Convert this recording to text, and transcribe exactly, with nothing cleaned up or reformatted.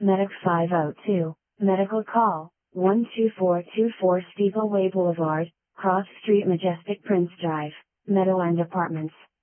Medic five oh two, medical call, one two four two four Steeple Way Boulevard, Cross Street Majestic Prince Drive, Meadowland Apartments.